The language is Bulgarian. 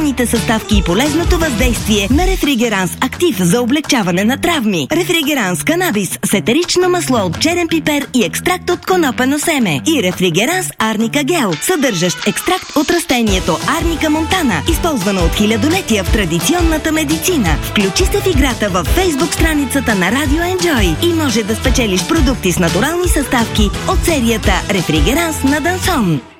натуралните съставки и полезното въздействие на Рефригеранс Актив за облегчаване на травми. Рефригеранс Канабис с етерично масло от черен пипер и екстракт от конопено семе. И Рефригеранс Арника Гел, съдържащ екстракт от растението Арника монтана, използвано от хилядолетия в традиционната медицина. Включи се в играта във Фейсбук страницата на Radio Enjoy и може да спечелиш продукти с натурални съставки от серията Рефригеранс на Дансон.